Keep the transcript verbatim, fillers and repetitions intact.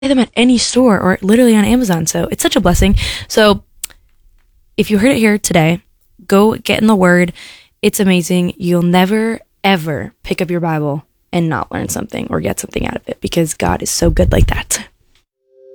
them at any store or literally on Amazon. So it's such a blessing. So if you heard it here today, go get in the Word. It's amazing. You'll never, ever pick up your Bible and not learn something or get something out of it, because God is so good like that.